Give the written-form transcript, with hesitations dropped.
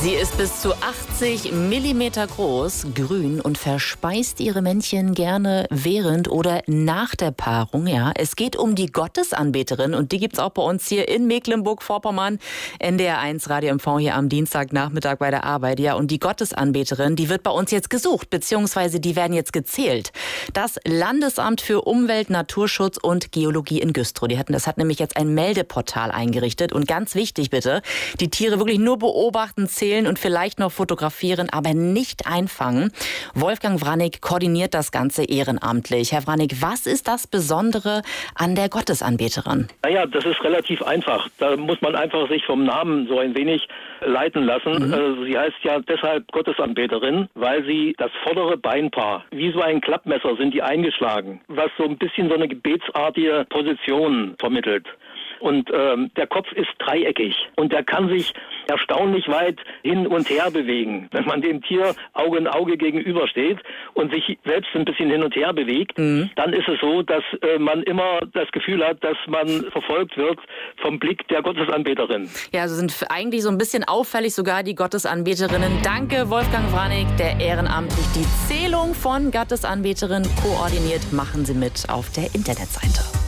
Sie ist bis zu 80 Millimeter groß, grün und verspeist ihre Männchen gerne während oder nach der Paarung. Ja, es geht um die Gottesanbeterin und die gibt's auch bei uns hier in Mecklenburg-Vorpommern. NDR1 Radio MV hier am Dienstagnachmittag bei der Arbeit. Ja, und die Gottesanbeterin, die wird bei uns jetzt gesucht, beziehungsweise die werden jetzt gezählt. Das Landesamt für Umwelt, Naturschutz und Geologie in Güstrow, das hat nämlich jetzt ein Meldeportal eingerichtet. Und ganz wichtig bitte, die Tiere wirklich nur beobachten, zählen und vielleicht noch fotografieren, aber nicht einfangen. Wolfgang Wranig koordiniert das Ganze ehrenamtlich. Herr Wranig, was ist das Besondere an der Gottesanbeterin? Naja, das ist relativ einfach. Da muss man einfach sich vom Namen so ein wenig leiten lassen. Sie heißt ja deshalb Gottesanbeterin, weil sie das vordere Beinpaar, wie so ein Klappmesser sind die eingeschlagen, was so ein bisschen so eine gebetsartige Position vermittelt. Und der Kopf ist dreieckig und der kann sich erstaunlich weit hin und her bewegen. Wenn man dem Tier Auge in Auge gegenübersteht und sich selbst ein bisschen hin und her bewegt, dann ist es so, dass man immer das Gefühl hat, dass man verfolgt wird vom Blick der Gottesanbeterin. Ja, also sind eigentlich so ein bisschen auffällig sogar die Gottesanbeterinnen. Danke, Wolfgang Wranig, der ehrenamtlich die Zählung von Gottesanbeterinnen koordiniert. Machen Sie mit auf der Internetseite.